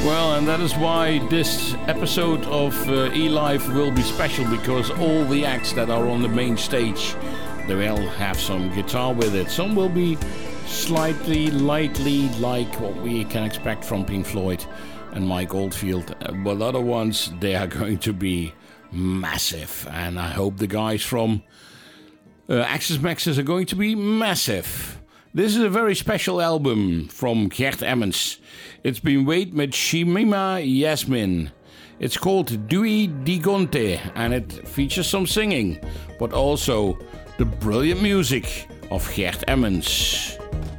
Well, and that is why this episode of E-Live will be special, because all the acts that are on the main stage, they will have some guitar with it. Some will be lightly like what we can expect from Pink Floyd and Mike Oldfield, but other ones, they are going to be massive, and I hope the guys from Axis Maxis are going to be massive. This is a very special album from Gert Emmons. It's been made with Shimima Yasmin. It's called Dewey Digonte, and it features some singing, but also the brilliant music of Gert Emmons.